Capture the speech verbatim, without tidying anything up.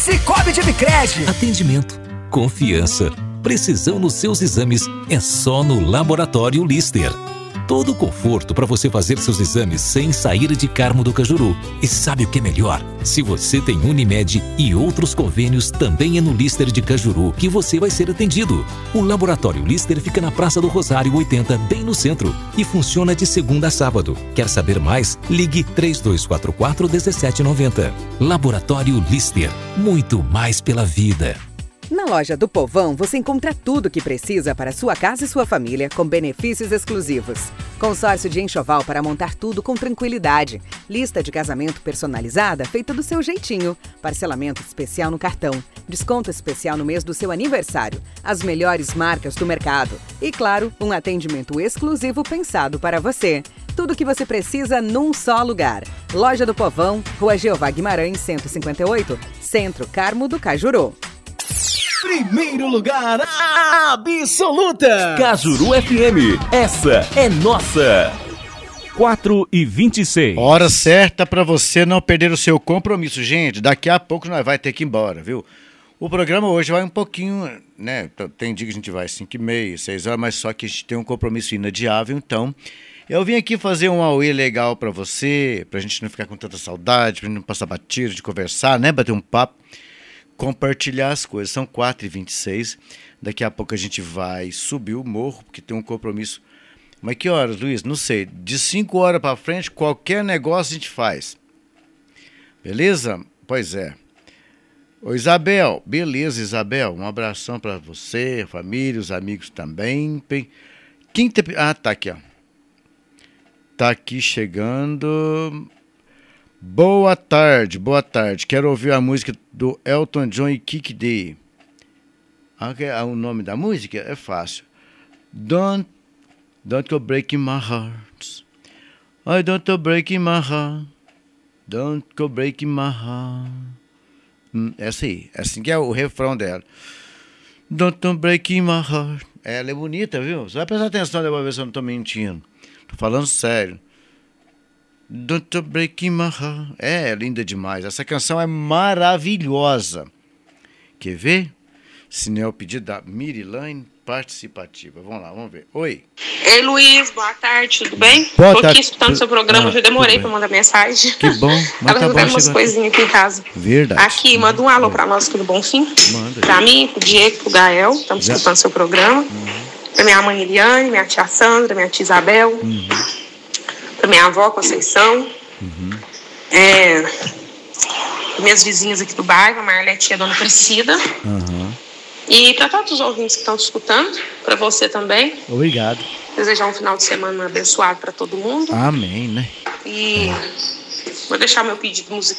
Cicobi de Micred. Atendimento, confiança, precisão nos seus exames é só no Laboratório Lister. Todo o conforto para você fazer seus exames sem sair de Carmo do Cajuru. E sabe o que é melhor? Se você tem Unimed e outros convênios, também é no Lister de Cajuru que você vai ser atendido. O Laboratório Lister fica na Praça do Rosário oitenta, bem no centro, e funciona de segunda a sábado. Quer saber mais? Ligue três dois quatro quatro, um sete nove zero. Laboratório Lister. Muito mais pela vida. Na loja do Povão, você encontra tudo o que precisa para sua casa e sua família, com benefícios exclusivos. Consórcio de enxoval para montar tudo com tranquilidade. Lista de casamento personalizada feita do seu jeitinho. Parcelamento especial no cartão. Desconto especial no mês do seu aniversário. As melhores marcas do mercado. E, claro, um atendimento exclusivo pensado para você. Tudo o que você precisa num só lugar. Loja do Povão, Rua Jeová Guimarães, cento e cinquenta e oito, Centro, Carmo do Cajuru. Primeiro lugar absoluta. Cajuru F M, essa é nossa. quatro e vinte e seis. Hora certa para você não perder o seu compromisso. Gente, daqui a pouco nós vai ter que ir embora, viu? O programa hoje vai um pouquinho, né? Tem dia que a gente vai cinco e meia, seis horas, mas só que a gente tem um compromisso inadiável, então eu vim aqui fazer um auê legal para você, pra gente não ficar com tanta saudade, pra gente não passar batido, de conversar, né? Bater um papo. Compartilhar as coisas. São quatro e vinte e seis. Daqui a pouco a gente vai subir o morro, porque tem um compromisso. Mas que horas, Luiz? Não sei. De cinco horas para frente, qualquer negócio a gente faz. Beleza? Pois é. Ô Isabel, beleza, Isabel. Um abração para você, família, os amigos também. Quinta... Ah, tá aqui, ó. Tá aqui chegando... Boa tarde, boa tarde. Quero ouvir a música do Elton John e Kiki Dee. Ah, o nome da música é fácil. Don't, don't go breaking my heart. I don't go breaking my heart. Don't go breaking my heart. Hum, essa aí, assim que é o refrão dela. Don't go breaking my heart. Ela é bonita, viu? Você vai prestar atenção, pra ver se eu não tô mentindo. Tô falando sério. Don't break my heart. É, linda demais. Essa canção é maravilhosa. Quer ver? Se é o pedido da Mirilane participativa. Vamos lá, vamos ver. Oi. Ei, Luiz, boa tarde, tudo bem? Boa Tô tarde. aqui escutando seu programa, Ah, eu demorei tudo pra bem. mandar mensagem. Que bom. Mas Tava tá bom, resolvendo umas chegou coisinhas aqui em casa. Verdade. Aqui, manda um alô pra nós aqui do Bonfim. Manda. Pra mim, pro Diego, pro Gael, estamos Já. escutando seu programa. Uhum. Pra minha mãe Eliane, minha tia Sandra, minha tia Isabel. Uhum. Pra minha avó Conceição. Uhum. É, minhas vizinhas aqui do bairro, a Marlete e a Dona Priscila. Uhum. E para todos os ouvintes que estão escutando, para você também. Obrigado. Desejar um final de semana abençoado para todo mundo. Amém, né? E vou deixar meu pedido musical.